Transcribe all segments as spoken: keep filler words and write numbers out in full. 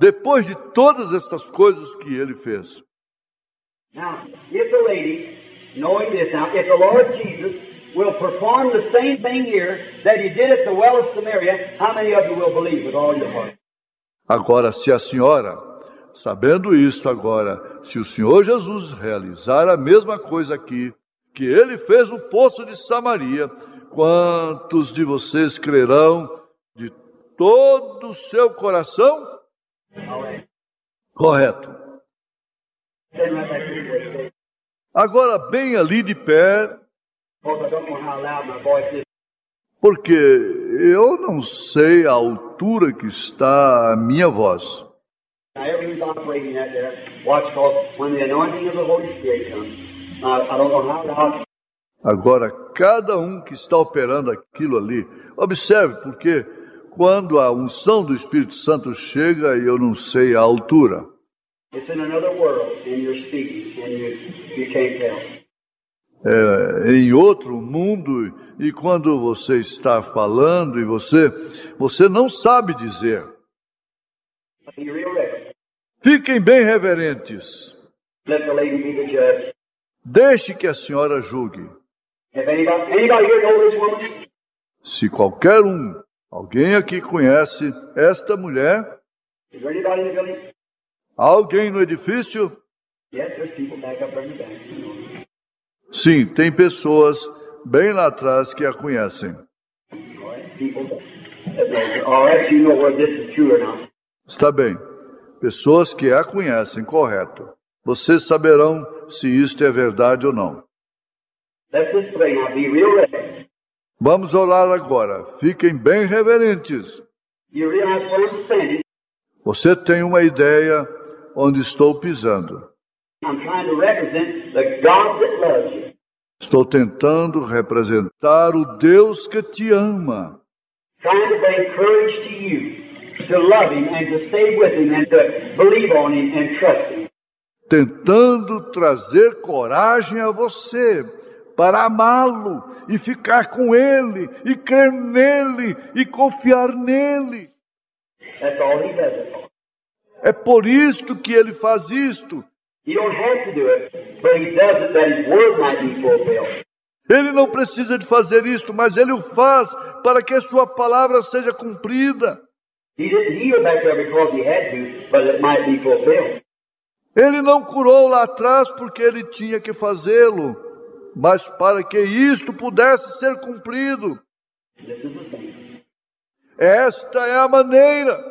depois de todas essas coisas que ele fez. Now, if the lady, knowing this now, if the Lord Jesus will perform the same thing here that he did at the well of Samaria, how many of you will believe with all your heart? Agora, se a senhora, sabendo isto agora, se o Senhor Jesus realizar a mesma coisa aqui, que ele fez no poço de Samaria, quantos de vocês crerão de todo o seu coração? Correto. Agora, bem ali de pé, porque eu não sei a altura que está a minha voz. Agora, cada um que está operando aquilo ali, observe, porque quando a unção do Espírito Santo chega, eu não sei a altura. É em outro mundo, e quando você está falando e você, você não sabe dizer. Fiquem bem reverentes. Deixe que a senhora julgue. Se qualquer um, alguém aqui conhece esta mulher, alguém no edifício? Sim, tem pessoas bem lá atrás que a conhecem. Está bem. Pessoas que a conhecem, correto. Vocês saberão se isto é verdade ou não. Vamos orar agora. Fiquem bem reverentes. Você tem uma ideia onde estou pisando. Estou tentando representar o Deus que te ama. Tentando trazer coragem a você para amá-lo e ficar com ele e crer nele e confiar nele. É por isto que ele faz isto. Ele não precisa de fazer isto, mas ele o faz para que a sua palavra seja cumprida. Ele não curou lá atrás porque ele tinha que fazê-lo, mas para que isto pudesse ser cumprido. Esta é a maneira.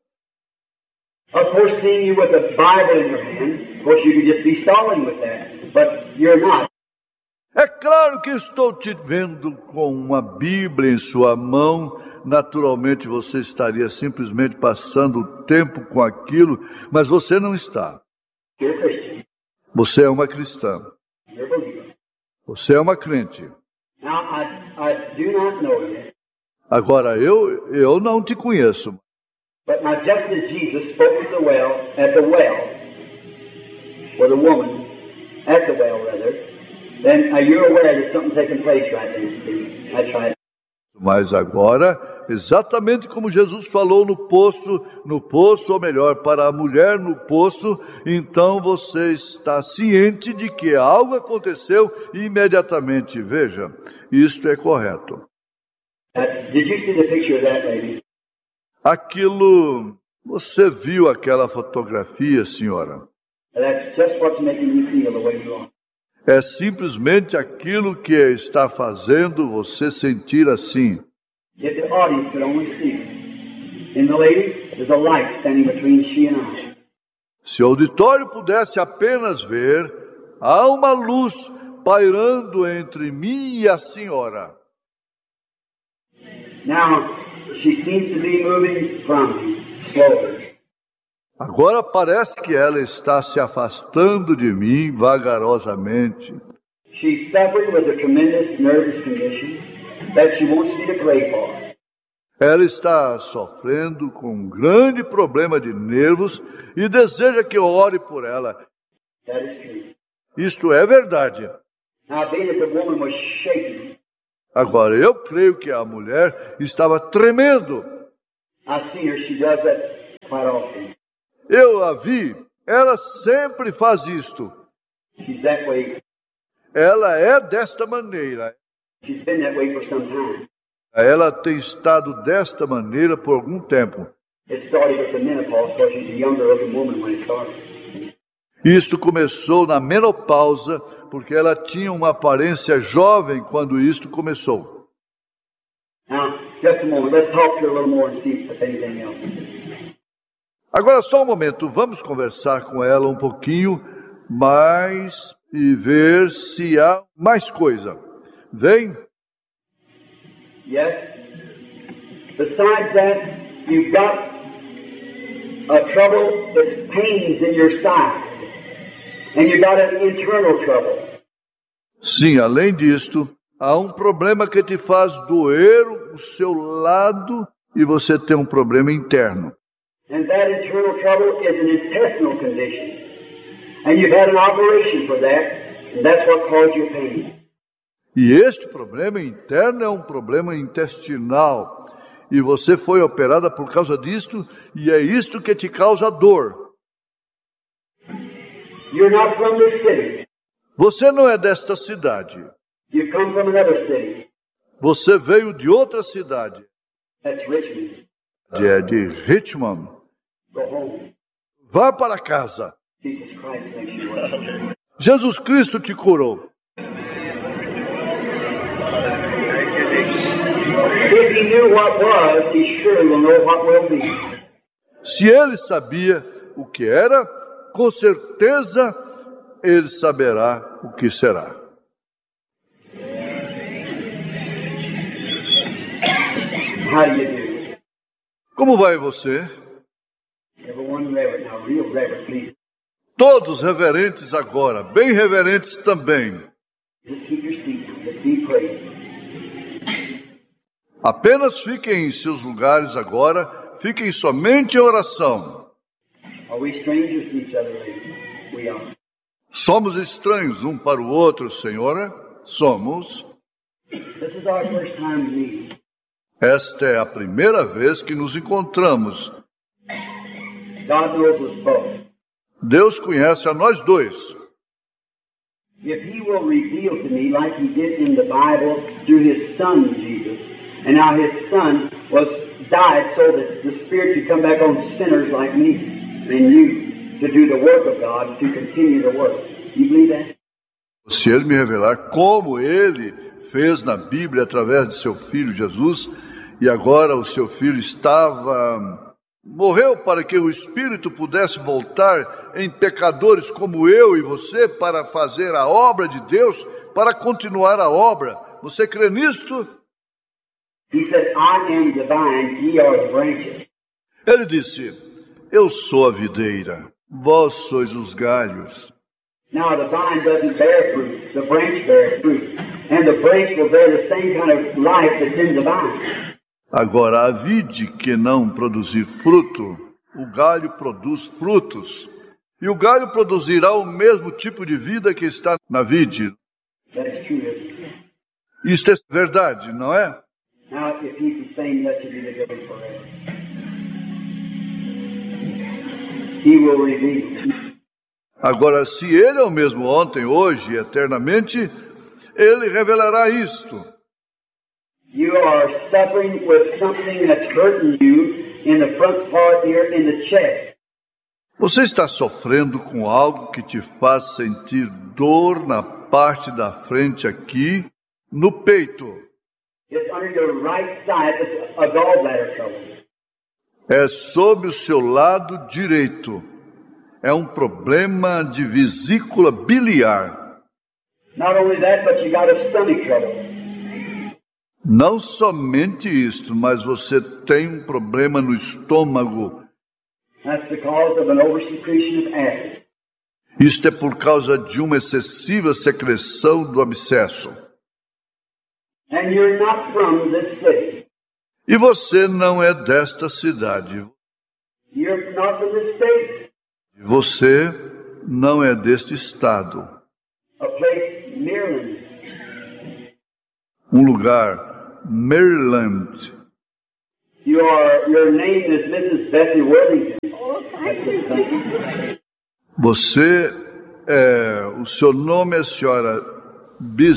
Of course, seeing you with a Bible in your hand, of course you could just be stalling with that, but you're not. É claro que estou te vendo com uma Bíblia em sua mão. Naturalmente você estaria simplesmente passando o tempo com aquilo, mas você não está. You're a Christian. Você é uma cristã. You're a believer. Você é uma crente. Now, I, I do not know you. Agora, eu, eu não te conheço. But now, just as Jesus spoke at the well, at the well, or the woman at the well, rather, then uh, you're aware there's something taking place right there. That's right. Mas agora, exatamente como Jesus falou no poço, no poço, ou melhor, para a mulher no poço, então você está ciente de que algo aconteceu e imediatamente, veja, isto é correto. Uh, did you see the picture of that lady? Aquilo, você viu aquela fotografia, senhora? That's just what's making you feel the way you are. É simplesmente aquilo que está fazendo você sentir assim. If the audience could only see it. In the lady, there's a light standing between she and I. Se o auditório pudesse apenas ver, há uma luz pairando entre mim e a senhora. Now, she seems to be moving from me, slowly. Agora parece que ela está se afastando de mim vagarosamente. She's suffering with a tremendous nervous condition that she wants me to pray for. Ela está sofrendo com um grande problema de nervos e deseja que eu ore por ela. That is true. Isto é verdade. Now, being that the woman was shaking, Agora, eu creio que a mulher estava tremendo. I see her, she does that quite often. Eu a vi, ela sempre faz isto. She's that way. Ela é desta maneira. She's been that way for some time. Ela tem estado desta maneira por algum tempo. It started with the menopause because she's a younger looking woman when it started. Isso começou na menopausa, porque ela tinha uma aparência jovem quando isto começou. Now, just a moment. Let's talk to her a little more and see if anything else. Agora só um momento, vamos conversar com ela um pouquinho mais e ver se há mais coisa. Vem? Yes. Besides that, you've got a trouble that's pains in your side. And you've got an internal trouble. Sim, além disto, há um problema que te faz doer o seu lado e você tem um problema interno. And that internal trouble is an intestinal condition. And you've had an operation for that, and that's what caused your pain. E este problema interno é um problema intestinal. E você foi operada por causa disto, e é isto que te causa dor. You're not from this city. Você não é desta cidade. You come from another city. Você veio de outra cidade. That's Richmond. É de Richmond. Go home. Vá para casa. Jesus Christ makes you well. Jesus Cristo te curou. If he knew what was, he surely will know what will be. Se ele sabia o que era, com certeza ele saberá o que será. How do you do? Como vai você? Everyone reverent now, real reverent, please. Todos reverentes agora, bem reverentes também. Just keep your seat now. Just be praying. Apenas fiquem em seus lugares agora, fiquem somente em oração. Are we strangers to each other, ladies? We are. Somos estranhos um para o outro, Senhora? Somos. This is our first time to meet. Esta é a primeira vez que nos encontramos. God knows us both. Deus conhece a nós dois. If he will reveal to me like he did in the Bible through his son, Jesus, and now his son was died so that the Spirit could come back on sinners like me and you to do the work of God, to continue the work. You believe that? Se ele me revelar como ele fez na Bíblia através de seu filho Jesus, e agora o seu filho estava... morreu para que o Espírito pudesse voltar em pecadores como eu e você para fazer a obra de Deus, para continuar a obra. Você crê nisto? He said, I am the vine, ye are the branches. Ele disse, eu sou a videira, vós sois os galhos. Now the vine doesn't bear fruit, the branch bears fruit. And the branch will bear the same kind of life that's in the vine. Agora, a vide que não produzir fruto, o galho produz frutos. E o galho produzirá o mesmo tipo de vida que está na vide. That's true, isn't it? Isto é verdade, não é? Now, if he's the same yesterday, today, forever, he will reveal. Agora, se ele é o mesmo ontem, hoje e eternamente, ele revelará isto. You are suffering with something that's hurting you in the front part here in the chest. Você está sofrendo com algo que te faz sentir dor na parte da frente aqui, no peito. It's under your right side. It's a gallbladder trouble. É sob o seu lado direito. É um problema de vesícula biliar. Not only that, but you got a stomach trouble. Não somente isto, mas você tem um problema no estômago. That's because of an oversecretion of acid. Isto é por causa de uma excessiva secreção do abscesso. And you're not from this city. E você não é desta cidade. You're not from this state. Você não é deste estado. A place, Maryland. Um lugar, Maryland. You are, your name is Missus Bessie Worthington. Você, é, o seu nome é a senhora Bis